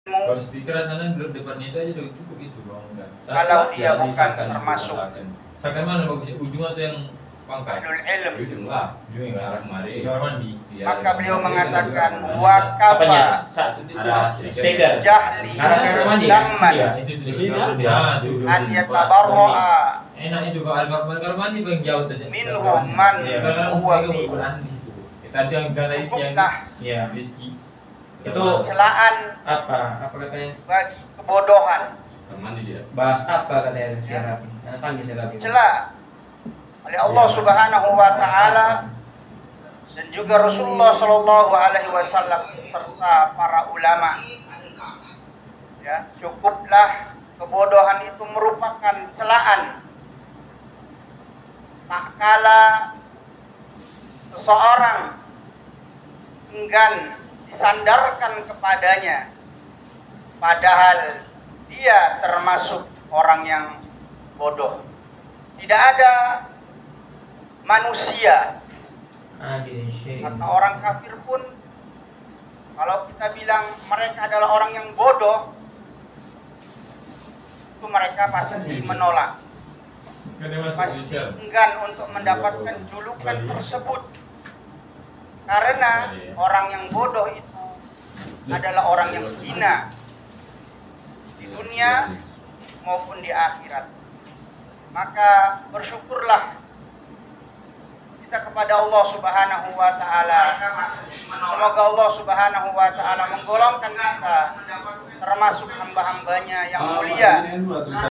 Kalau speaker sana duduk depan itu aja udah cukup itu bang. Kalau dia bukan termasuk Sakan mana bagusnya, ujung atau yang pangkat? ahlul ilm, Ujung lah, ujung yang arah kemari. Kamar mandi. maka beliau mengatakan wakafa satu itu ada speaker. jahli Kamar mandi. zaman Itu Di sini an yatabarra'a enak itu kalau mandi paling jauh saja. minhum man huwa fi. Tadi yang garis yang Cukuplah Ya. Rizki. Itu celaan apa katanya? bagi kebodohan, Mandi dia. Bahas apa katanya si Raffi? Tanggi si Raffi. celah oleh Allah Subhanahu wa taala dan juga Rasulullah sallallahu alaihi wasallam serta para ulama. Ya, cukuplah kebodohan itu merupakan celaan. Tak kala seseorang enggan disandarkan kepadanya, padahal dia termasuk orang yang bodoh. Tidak ada manusia atau orang kafir pun, kalau kita bilang mereka adalah orang yang bodoh, itu mereka pasti menolak, pasti enggan untuk mendapatkan julukan tersebut. Karena orang yang bodoh itu adalah orang yang hina di dunia maupun di akhirat. Maka bersyukurlah kita kepada Allah Subhanahu wa taala. Semoga Allah Subhanahu wa taala menggolongkan kita termasuk hamba-hambanya yang mulia.